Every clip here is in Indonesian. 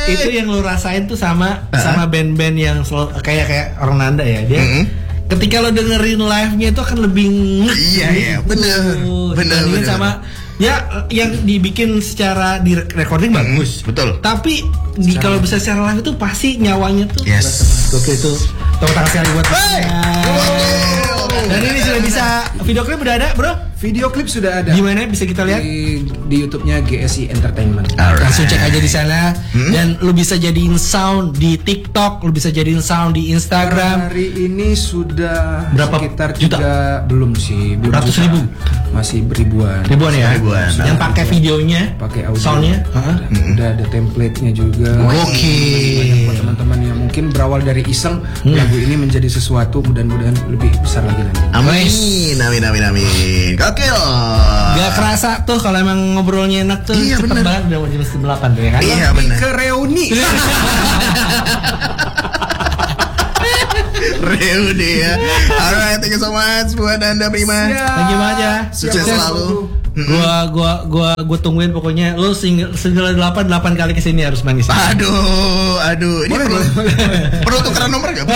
Itu yang lu rasain tuh sama band-band yang kayak orang Nanda ya. Dia ketika lo dengerin live-nya itu akan lebih Iya, bener sama ya yang dibikin secara di recording bagus. Betul. Tapi kalau bisa secara live itu pasti nyawanya tuh. Yes. Oke itu. Tepuk tangan sekali buat. Dan ini sudah bisa video klip udah ada, Bro? Video klip sudah ada. Di mana bisa kita lihat? Di YouTube-nya GSI Entertainment. Langsung cek aja di sana. Dan lu bisa jadiin sound di TikTok, lu bisa jadiin sound di Instagram. Hari ini sudah berapa sekitar juta? Belum sih, belum ratus ribu. Masih ribuan Ya. Ribuan. Yang pakai videonya, pakai audio. Soundnya. Udah ada template-nya juga. Oke. Buat teman-teman yang mungkin berawal dari iseng, lagu ini menjadi sesuatu mudah-mudahan lebih besar lagi nanti. Amin. Gokil. Gak kerasa tuh kalau emang ngobrolnya enak tuh. Iya, cepet bener. banget udah mau jam 8 tuh ya kan? Iya benar. Ke reuni. Reuni ya. Alright, thank you so much buat Nanda Prima. Thank you banget ya. Sukses selalu. Gua tungguin pokoknya lu single 8 kali kesini harus manis. Aduh. Ini perlu tukeran nomor enggak?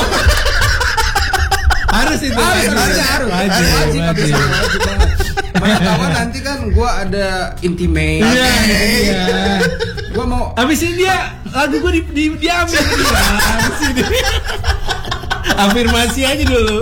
Harus itu. Harus. Wajib. Mana tahu nanti kan gue ada intimate. Iya. Gue mau. Abis ini lagu gue diambil. Abis ini. Afirmasi aja dulu.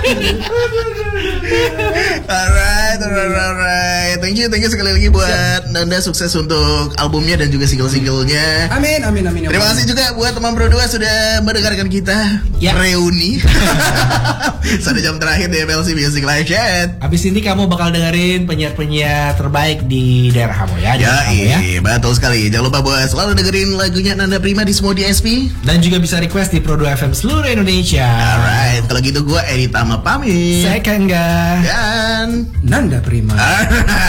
Alright. Thank you sekali lagi buat Nanda, sukses untuk albumnya dan juga single-singlenya. Amin. Terima kasih juga buat teman Pro 2 sudah mendengarkan kita Reuni. Sampai jam terakhir di MLC Music Live Chat. Abis ini kamu bakal dengerin penyiar-penyiar terbaik di daerah kamu ya. Betul sekali. Jangan lupa buat selalu dengerin lagunya Nanda Prima di semua DSP. Dan juga bisa request di Pro 2 FM seluruh Indonesia. Alright, kalau gitu gue Edi Tama pamit. Saya Kangga dan Nanda Prima. Alright.